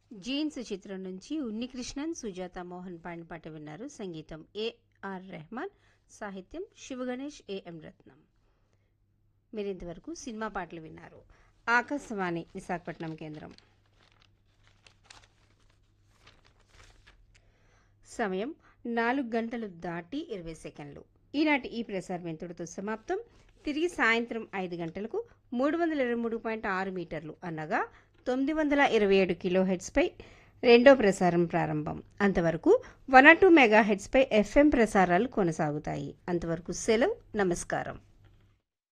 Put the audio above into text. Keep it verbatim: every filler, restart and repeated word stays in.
Jeans చిత్రం నుంచి ఉన్నికృష్ణన్ సుజాత మోహన్ పాడిన పాట విన్నారు. సంగీతం ఏఆర్ రెహమాన్, సాహిత్యం శివగణేష్ ఏఎం రత్నం. మీరు ఇంతవరకు సినిమా పాటలు విన్నారు. ఆకాశవాణి విశాఖపట్నం కేంద్రం. సమయం నాలుగు గంటలు దాటి ఇరవై సెకండ్లు. ఈనాటి ఈ ప్రసారం ఇంతటితో సమాప్తం. తిరిగి సాయంత్రం ఐదు గంటలకు మూడు వందల ఇరవై మూడు పాయింట్ ఆరు మీటర్లు అనగా తొమ్మిది వందల ఇరవై ఏడు కిలో హెడ్స్పై రెండో ప్రసారం ప్రారంభం. అంతవరకు one or two mega హెడ్స్పై FM ప్రసారాలు కొనసాగుతాయి. అంతవరకు సెలవు, నమస్కారం.